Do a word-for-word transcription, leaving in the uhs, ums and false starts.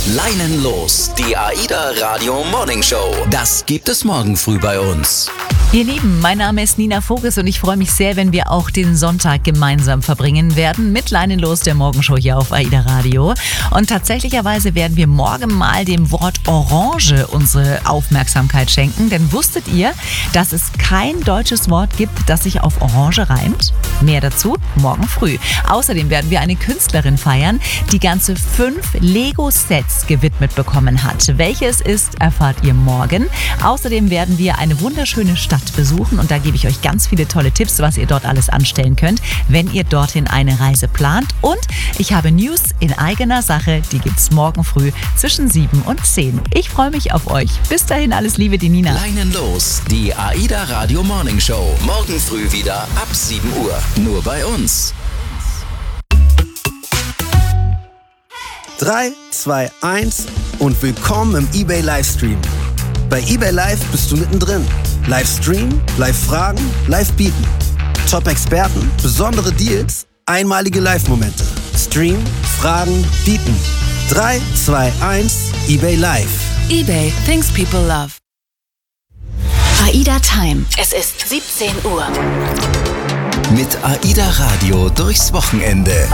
Leinenlos, die AIDA Radio Morning Show. Das gibt es morgen früh bei uns. Ihr Lieben, mein Name ist Nina Voges und ich freue mich sehr, wenn wir auch den Sonntag gemeinsam verbringen werden mit Leinenlos, der Morgenshow hier auf AIDA Radio. Und tatsächlicherweise werden wir morgen mal dem Wort Orange unsere Aufmerksamkeit schenken. Denn wusstet ihr, dass es kein deutsches Wort gibt, das sich auf Orange reimt? Mehr dazu morgen früh. Außerdem werden wir eine Künstlerin feiern, die ganze fünf Lego-Sets gewidmet bekommen hat. Welche es ist, erfahrt ihr morgen. Außerdem werden wir eine wunderschöne Stadt besuchen und da gebe ich euch ganz viele tolle Tipps, was ihr dort alles anstellen könnt, wenn ihr dorthin eine Reise plant. Und ich habe News in eigener Sache, die gibt's morgen früh zwischen sieben und zehn. Ich freue mich auf euch. Bis dahin alles Liebe, die Nina. Leinenlos, die AIDA Radio Morning Show. Morgen früh wieder ab sieben Uhr. Nur bei uns. drei, zwei, eins und willkommen im eBay Livestream. Bei eBay Live bist du mittendrin. Livestream, Live-Fragen, Live-Bieten. Top-Experten, besondere Deals, einmalige Live-Momente. Stream, Fragen, Bieten. drei, zwei, eins, eBay Live. eBay, things people love. AIDA Time. Es ist siebzehn Uhr. Mit AIDA Radio durchs Wochenende.